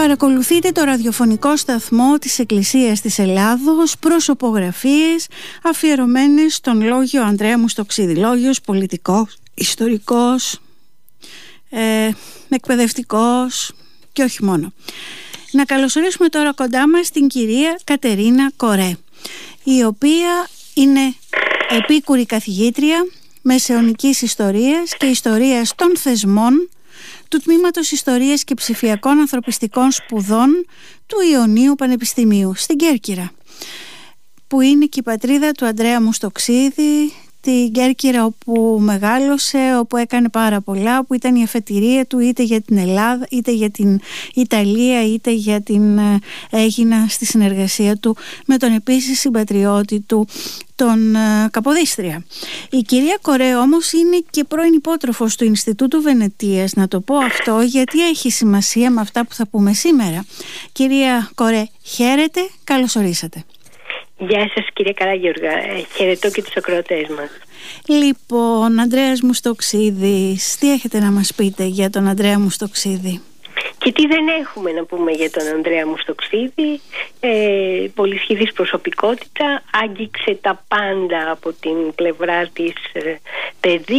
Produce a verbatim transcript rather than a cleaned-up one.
Παρακολουθείτε το ραδιοφωνικό σταθμό της Εκκλησίας της Ελλάδος, προσωπογραφίες αφιερωμένες στον λόγιο Ανδρέα Μουστοξίδη. Λόγιος πολιτικός, ιστορικός, ε, εκπαιδευτικός και όχι μόνο. Να καλωσορίσουμε τώρα κοντά μας την κυρία Κατερίνα Κορέ, η οποία είναι επίκουρη καθηγήτρια μεσαιωνικής ιστορίας και ιστορίας των θεσμών του Τμήματος Ιστορίας και Ψηφιακών Ανθρωπιστικών Σπουδών του Ιωνίου Πανεπιστημίου στην Κέρκυρα, που είναι και η πατρίδα του Ανδρέα Μουστοξίδη, την Κέρκυρα όπου μεγάλωσε, όπου έκανε πάρα πολλά, όπου ήταν η αφετηρία του είτε για την Ελλάδα, είτε για την Ιταλία, είτε για την Αίγινα στη συνεργασία του με τον επίσης συμπατριώτη του, τον Καποδίστρια. Η κυρία Κορέ όμως είναι και πρώην υπότροφος του Ινστιτούτου Βενετίας, να το πω αυτό γιατί έχει σημασία με αυτά που θα πούμε σήμερα. Κυρία Κορέ, χαίρετε, καλώς ορίσατε. Γεια σας κύριε Καράγεωργα, χαιρετώ και τους ακροατές μας. Λοιπόν, Ανδρέας Μουστοξίδης, τι έχετε να μας πείτε για τον Ανδρέα Μουστοξίδη? Και τι δεν έχουμε να πούμε για τον Ανδρέα Μουστοξίδη? ε, Πολυσχηδής προσωπικότητα, άγγιξε τα πάντα από την πλευρά της ε, παιδείας,